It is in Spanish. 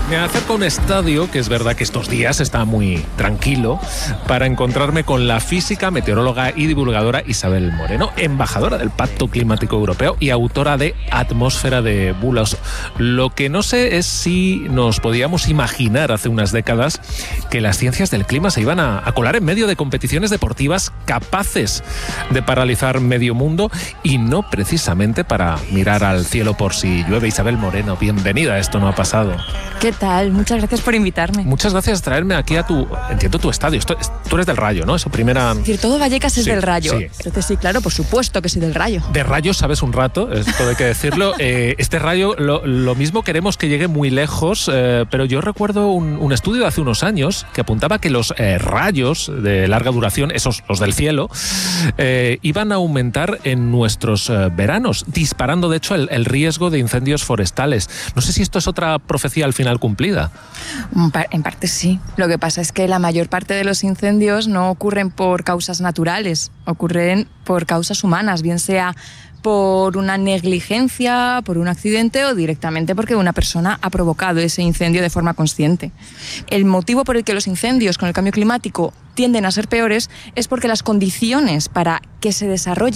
Me acerco a un estadio, que es verdad que estos días está muy tranquilo, para encontrarme con la física, meteoróloga y divulgadora Isabel Moreno, embajadora del Pacto Climático Europeo y autora de Atmósfera de Bulos. Lo que no sé es si nos podíamos imaginar hace unas décadas que las ciencias del clima se iban a colar en medio de competiciones deportivas capaces de paralizar medio mundo y no precisamente para mirar al cielo por si llueve. Isabel Moreno, bienvenida, esto no ha pasado. ¿Qué tal? Muchas gracias por invitarme. Muchas gracias por traerme aquí a tu estadio. Tú eres del Rayo, ¿no? Eso primera... Es decir, todo Vallecas es del Rayo. Sí. Entonces sí, claro, por supuesto que soy del Rayo. De Rayo sabes un rato, esto hay que decirlo. Este Rayo, lo mismo queremos que llegue muy lejos, pero yo recuerdo un estudio de hace unos años que apuntaba que los rayos de larga duración, esos los del cielo, iban a aumentar en nuestros veranos, disparando de hecho el riesgo de incendios forestales. No sé si esto es otra profecía al final cumplida. En parte sí. Lo que pasa es que la mayor parte de los incendios no ocurren por causas naturales, ocurren por causas humanas, bien sea por una negligencia, por un accidente o directamente porque una persona ha provocado ese incendio de forma consciente. El motivo por el que los incendios con el cambio climático tienden a ser peores es porque las condiciones para que se desarrolle